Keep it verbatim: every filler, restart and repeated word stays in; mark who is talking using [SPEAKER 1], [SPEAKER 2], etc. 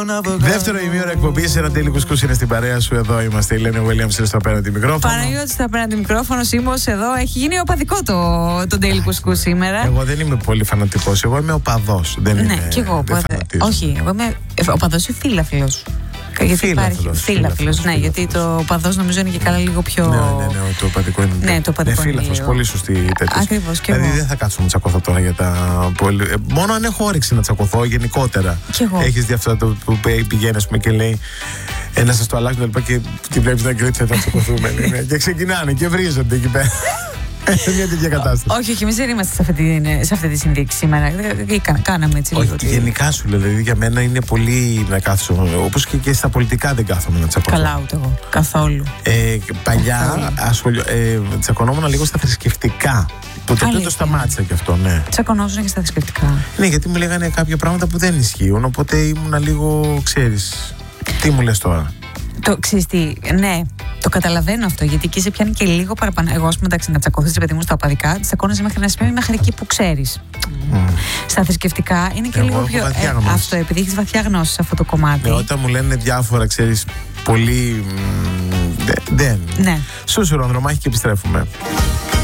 [SPEAKER 1] Δεύτερο ημίωρο εκπομπή, ένα τέλειο κουσκούς είναι στην παρέα σου. Εδώ είμαστε. Η Ελένη Williams στο απέναντι μικρόφωνο.
[SPEAKER 2] Παναγιώτης στο απέναντι μικρόφωνο. Σίμος εδώ. Έχει γίνει οπαδικό το, το τέλειο κουσκούς σήμερα.
[SPEAKER 1] Εγώ δεν είμαι πολύ φανατικός. Εγώ είμαι οπαδός. Δεν
[SPEAKER 2] ναι,
[SPEAKER 1] είμαι.
[SPEAKER 2] Κι εγώ. Όχι, εγώ είμαι οπαδός ή φίλαθλος. Γιατί υπάρχει φίλαθλος, ναι, γιατί το οπαδός νομίζω είναι και καλά λίγο πιο.
[SPEAKER 1] Ναι, ναι, ναι, το οπαδικό είναι.
[SPEAKER 2] Ναι, το οπαδικό
[SPEAKER 1] είναι φίλαθλος, πολύ σωστή τέτοια.
[SPEAKER 2] Ακριβώς και
[SPEAKER 1] δηλαδή
[SPEAKER 2] εγώ.
[SPEAKER 1] δεν θα κάτσω να τσακωθώ τώρα για τα. Πολύ... Μόνο αν έχω όρεξη να τσακωθώ γενικότερα.
[SPEAKER 2] Κι εγώ.
[SPEAKER 1] Έχεις δει αυτό το που πηγαίνει, ας πούμε, και λέει ένα σας το αλλάζει το λοιπά και τη βλέπεις να κρύψει, θα τσακωθούμε. Και ξεκινάνε και βρίζονται εκεί πέρα. Είναι μια τέτοια κατάσταση.
[SPEAKER 2] Όχι, όχι, εμείς δεν είμαστε σε αυτή, τη, σε αυτή τη συνδίκη σήμερα. Κάναμε έτσι λίγο.
[SPEAKER 1] Όχι, γενικά σου λέω, δηλαδή για μένα είναι πολύ να κάθομαι. Όπως και, και στα πολιτικά δεν κάθομαι να τσακωθώ.
[SPEAKER 2] Καλά, ούτε εγώ. Καθόλου.
[SPEAKER 1] Ε, παλιά ασχολιό, ε, τσακωνόμουν λίγο στα θρησκευτικά. Που τότε το σταμάτησα κι αυτό, ναι.
[SPEAKER 2] Τσακωνόσουν και στα θρησκευτικά.
[SPEAKER 1] Ναι, γιατί μου λέγανε κάποια πράγματα που δεν ισχύουν. Οπότε ήμουνα λίγο, ξέρεις. Τι μου λες τώρα.
[SPEAKER 2] Το ξέρεις τι, ναι, το καταλαβαίνω αυτό, γιατί εκεί σε πιάνει και λίγο παραπάνω. Εγώ, α πούμε, εντάξει, να τσακωθείς, παιδί μου, στα οπαδικά, τσακώνεσαι μέχρι ένα σημείο μέχρι εκεί που ξέρεις. Mm. Στα θρησκευτικά είναι και
[SPEAKER 1] εγώ
[SPEAKER 2] λίγο πιο. Ε, αυτό, επειδή έχεις βαθιά γνώση σε αυτό το κομμάτι.
[SPEAKER 1] Ναι, όταν μου λένε διάφορα, ξέρεις, πολύ. Δεν.
[SPEAKER 2] Ναι.
[SPEAKER 1] Σούσουρο, Ανδρομάχη και επιστρέφουμε.